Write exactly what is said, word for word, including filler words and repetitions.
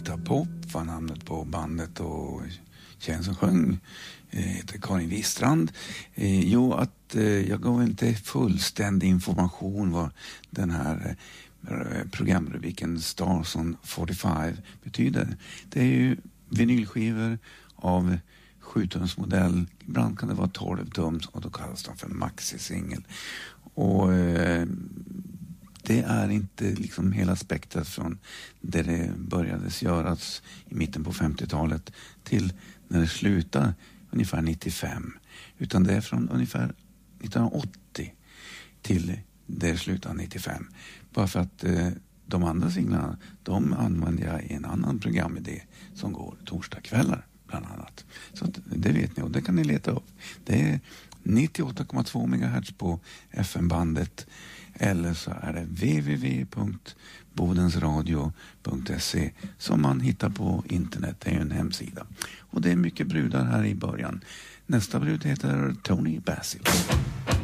Anita Pop var namnet på bandet och tjejen som sjöng heter Karin Wistrand. Eh, jo, att eh, jag gav inte fullständig information vad den här eh, programrubriken Stars on fyrtiofem betyder. Det är ju vinylskivor av sju-tums-modell. Ibland kan det vara tolv-tums och då kallas de för maxi-singel. Och eh, det är inte liksom hela spektrat från där det började göras i mitten på femtiotalet till när det slutade ungefär nittiofem. Utan det är från ungefär nittonhundraåttio till det slutade nittiofem. Bara för att eh, de andra singlarna, de använder jag i en annan programidé som går torsdagskvällar bland annat. Så att, det vet ni och det kan ni leta upp. Det är nittioåtta komma två megahertz på F M-bandet eller så är det w w w punkt bodensradio punkt se som man hittar på internet. Det är ju en hemsida. Och det är mycket brudar här i början. Nästa brud heter Tony Basil.